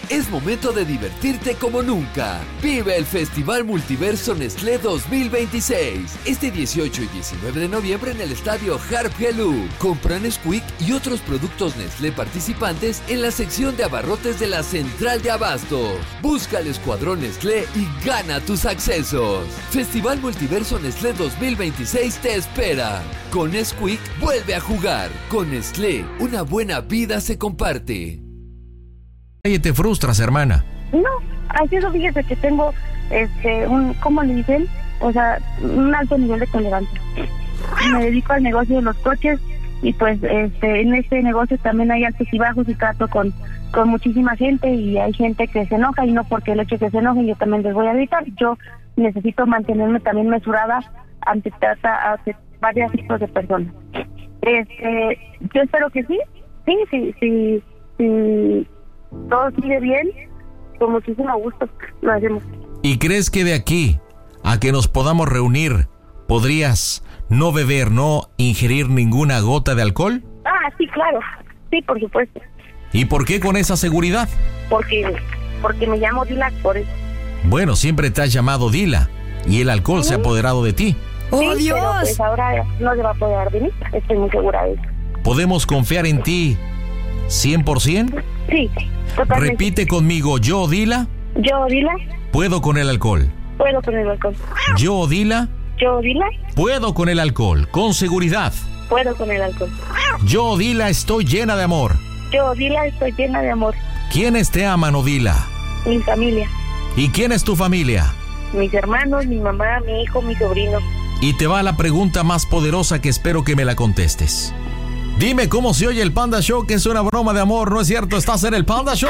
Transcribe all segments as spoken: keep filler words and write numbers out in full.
es momento de divertirte como nunca. Vive el Festival Multiverso Nestlé dos mil veintiséis. Este dieciocho y diecinueve de noviembre en el estadio Harp Helú. Compra Nesquik y otros productos Nestlé participantes en la sección de abarrotes de la Central de Abastos. Busca el Escuadrón Nestlé y gana tus accesos. Festival Multiverso Nestlé dos mil veintiséis te espera. Con Nesquik vuelve a jugar. Con Nestlé, una buena vida se comparte. ¿Y te frustras, hermana? No, así eso, fíjese que tengo, este, un, ¿cómo le dicen? O sea, un alto nivel de tolerancia. Me dedico al negocio de los coches y pues este en este negocio también hay altos y bajos y trato con, con muchísima gente y hay gente que se enoja y no porque el hecho que se enoje yo también les voy a gritar. Yo necesito mantenerme también mesurada ante, ante varios tipos de personas. Este, yo espero que sí, sí, sí, sí, sí, todo sigue bien, con muchísimo gusto lo hacemos. ¿Y crees que de aquí a que nos podamos reunir podrías no beber, no ingerir ninguna gota de alcohol? Ah, sí, claro, sí, por supuesto. ¿Y por qué con esa seguridad? Porque, porque me llamo Dila, por eso. Bueno, siempre te has llamado Dila y el alcohol ¿Sí? se ha apoderado de ti. ¡Oh, sí, Dios! Pero pues ahora no se va a apoderar de mí, estoy muy segura de eso. ¿Podemos confiar en ti cien por ciento? Sí, totalmente. Repite conmigo, yo, Dila. Yo, Dila. Puedo con el alcohol. Puedo con el alcohol. Yo, Dila. Yo, Dila. Puedo con el alcohol, con seguridad. Puedo con el alcohol. Yo, Dila, estoy llena de amor. Yo, Dila, estoy llena de amor. ¿Quiénes te aman, Odila? Mi familia. ¿Y quién es tu familia? Mis hermanos, mi mamá, mi hijo, mi sobrino. Y te va la pregunta más poderosa que espero que me la contestes. Dime cómo se oye el Panda Show, que es una broma de amor, ¿no es cierto? Estás en el Panda Show.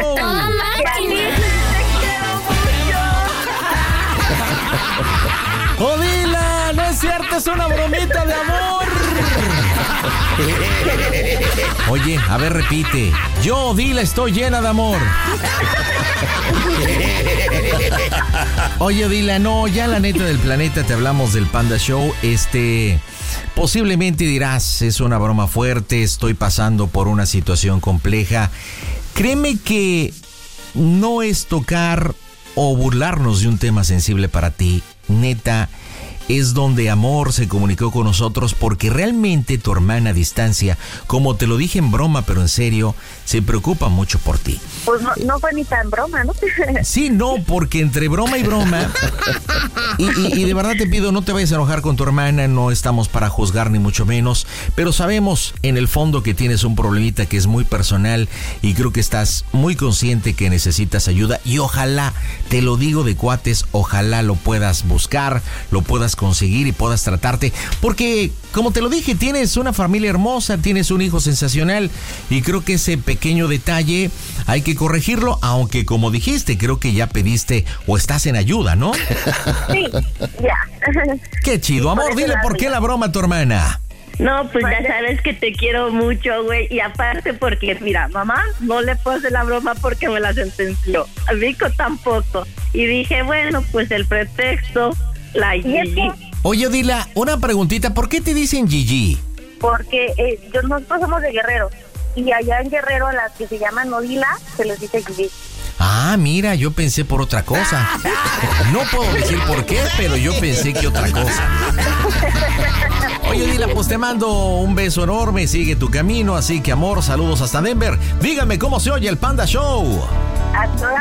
¡Odila! ¡No es cierto! ¡Es una bromita de amor! Oye, a ver, repite. Yo, Odila, estoy llena de amor. Oye, Odila, no, ya la neta del planeta te hablamos del Panda Show. Este... Posiblemente dirás, es una broma fuerte, estoy pasando por una situación compleja. Créeme que no es tocar o burlarnos de un tema sensible para ti. Neta, es donde Amor se comunicó con nosotros porque realmente tu hermana a distancia, como te lo dije en broma, pero en serio, se preocupa mucho por ti. Pues no, no fue ni tan broma, ¿no? Sí, no, porque entre broma y broma, y, y, y de verdad te pido, no te vayas a enojar con tu hermana, no estamos para juzgar ni mucho menos, pero sabemos en el fondo que tienes un problemita que es muy personal y creo que estás muy consciente que necesitas ayuda y ojalá, te lo digo de cuates, ojalá lo puedas buscar, lo puedas conseguir y puedas tratarte, porque como te lo dije, tienes una familia hermosa, tienes un hijo sensacional y creo que ese pequeño detalle hay que corregirlo, aunque como dijiste, creo que ya pediste o estás en ayuda, ¿no? Sí, ya. Qué chido, Amor, dile por qué la broma a tu hermana. No, pues ya sabes que te quiero mucho, güey. Y aparte porque, mira, mamá no le puse la broma porque me la sentenció. A Vico tampoco. Y dije, bueno, pues el pretexto, la Gigi. Oye, Odila, una preguntita. ¿Por qué te dicen Gigi? Porque eh, yo, nosotros somos de Guerrero. Y allá en Guerrero, a las que se llaman Odila, se les dice Gigi. Ah, mira, yo pensé por otra cosa. No puedo decir por qué, pero yo pensé que otra cosa. Oye, Odila, pues te mando un beso enorme, sigue tu camino, así que Amor, saludos hasta Denver. Dígame cómo se oye el Panda Show.